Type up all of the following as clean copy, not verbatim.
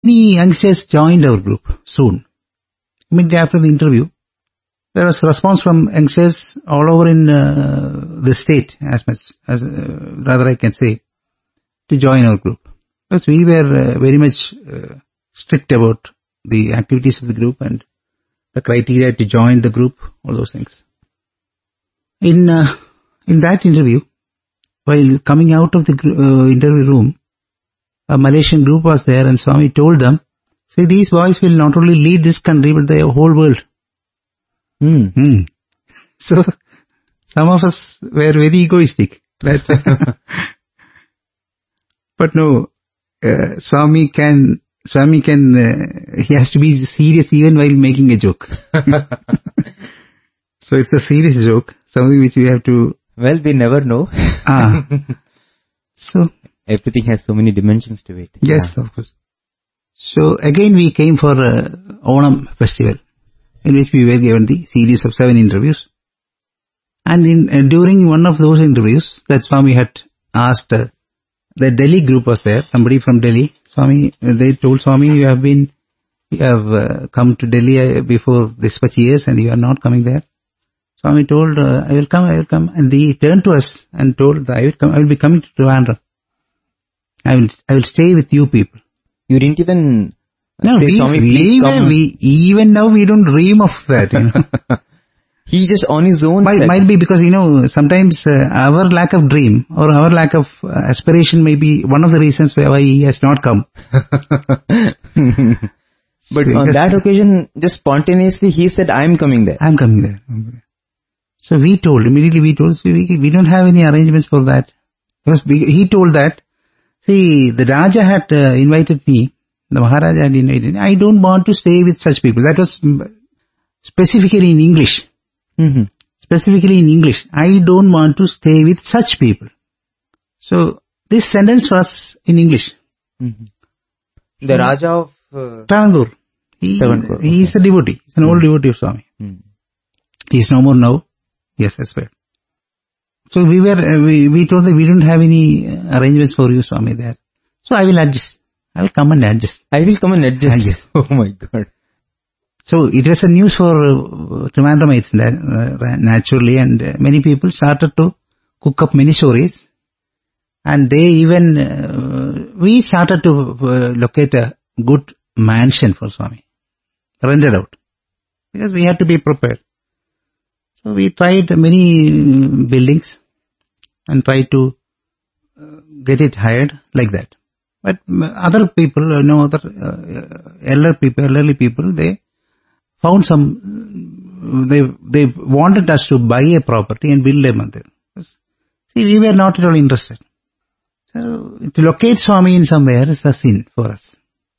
Many youngsters joined our group soon. Immediately after the interview, there was response from youngsters all over in the state, as much as rather I can say, to join our group. Because we were very much strict about the activities of the group and the criteria to join the group, all those things. In that interview, while coming out of the interview room, a Malaysian group was there and Swami told them, see, these boys will not only lead this country but the whole world. So, some of us were very egoistic. But no, Swami can, he has to be serious even while making a joke. So it's a serious joke, something which we have to... Well, we never know. So... Everything has so many dimensions to it. Yes, of course. So again we came for Onam festival, in which we were given the series of 7 interviews. And during one of those interviews, that Swami had asked, the Delhi group was there, somebody from Delhi. Swami, they told Swami, you have come to Delhi before this much years and you are not coming there. Swami told, I will come. And he turned to us and told, I will be coming to Trivandrum. I will stay with you people. You didn't even say, Swami, please come. Even now we don't dream of that, you know. He just on his own. Might be because, sometimes our lack of dream or our lack of aspiration may be one of the reasons why he has not come. But on that occasion, just spontaneously, he said, I'm coming there. I'm coming there. So immediately we told, we don't have any arrangements for that. Because he told that, see, the Raja had invited me, the Maharaja had invited me. I don't want to stay with such people. That was specifically in English. Mm-hmm. Specifically in English. I don't want to stay with such people. So, this sentence was in English. Mm-hmm. The Raja of... Travancore. He is a devotee. He's an old devotee of Swami. He is no more now. Yes, that's right. So we told that we don't have any arrangements for you, Swami, there. So I will adjust. I will come and adjust. Yes. Oh my God. So it was a news for Trivandrumites naturally, and many people started to cook up many stories. And they even, we started to locate a good mansion for Swami. Rented out. Because we had to be prepared. So we tried many buildings and tried to get it hired like that. But other people, elderly people, they found they wanted us to buy a property and build a mandir. See, we were not at all interested. So to locate Swami in somewhere is a sin for us.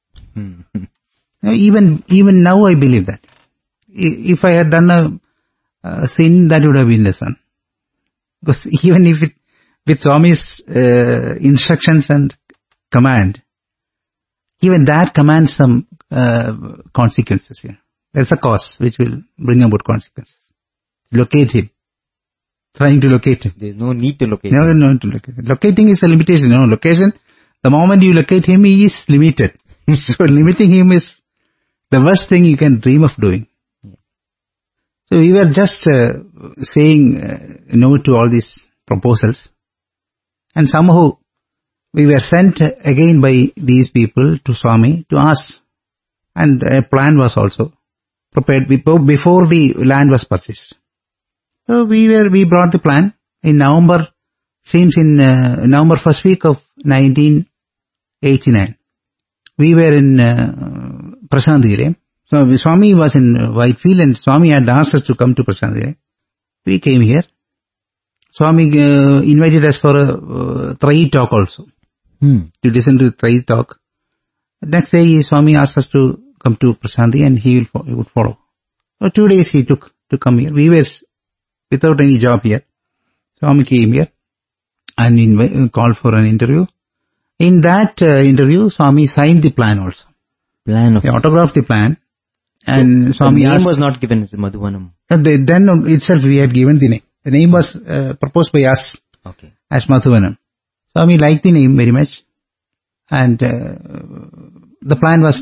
Even now I believe that. If I had done a sin, that would have been the son. Because even if with Swami's instructions and command, even that commands some consequences here. There's a cause which will bring about consequences. Locate him. Trying to locate him. There's no need to locate him. No, to locate him. Locating is a limitation. Location, the moment you locate him, he is limited. So limiting him is the worst thing you can dream of doing. So we were just saying no to all these proposals. And somehow we were sent again by these people to Swami to ask. And a plan was also prepared before the land was purchased. So we brought the plan in November, November first week of 1989. We were in Prashanthire. So Swami was in Whitefield and Swami had asked us to come to Prashanthire. We came here. Swami invited us for a Trai talk also. To listen to the Trai talk. Next day Swami asked us to come to Prashanthire and he would follow. So 2 days he took to come here. We were without any job here. Swami came here and called for an interview. In that interview, Swami signed the plan also. He autographed the plan. And so Swami the name was not given as Madhuvanam. Then itself we had given the name. The name was proposed by us as Madhuvanam. Swami liked the name very much. And the plan was